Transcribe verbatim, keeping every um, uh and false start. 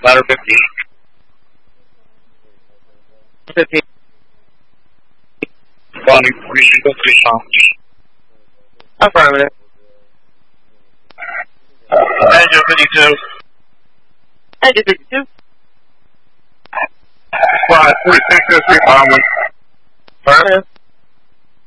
Ladder fifteen. fifteen. Bonnie, we should go three pounds. Affirmative. Engine fifty-two. Engine fifty-two. Five, forty-six, three pounds. Affirmative.